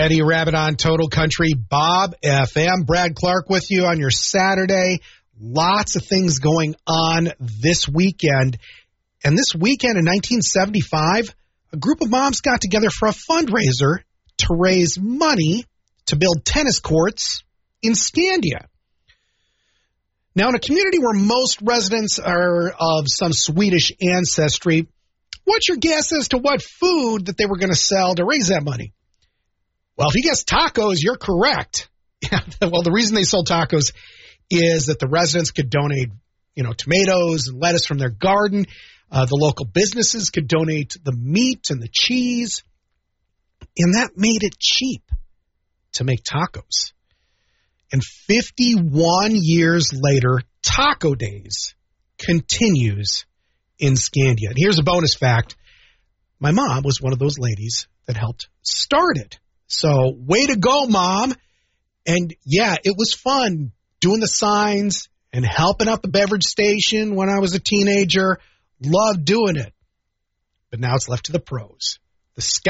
Eddie Rabbit on Total Country, Bob FM. Brad Clark with you on your Saturday. Lots of things going on this weekend. And this weekend in 1975, a group of moms got together for a fundraiser to raise money to build tennis courts in Scandia. Now, in a community where most residents are of some Swedish ancestry, what's your guess as to what food that they were going to sell to raise that money? Well, if you guessed tacos, you're correct. Well, the reason they sold tacos is that the residents could donate, tomatoes and lettuce from their garden. The local businesses could donate the meat and the cheese. And that made it cheap to make tacos. And 51 years later, Taco Days continues in Scandia. And here's a bonus fact. My mom was one of those ladies that helped start it. So way to go, Mom. And yeah, it was fun doing the signs and helping out the beverage station when I was a teenager. Loved doing it. But now it's left to the pros. The